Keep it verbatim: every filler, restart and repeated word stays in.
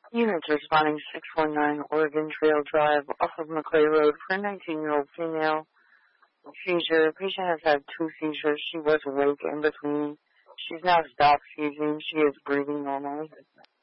Units responding six one nine Oregon Trail Drive off of McClay Road for a nineteen-year-old female. Seizure. Patient has had two seizures. She was awake in between. She's now stopped seizing. She is breathing normally.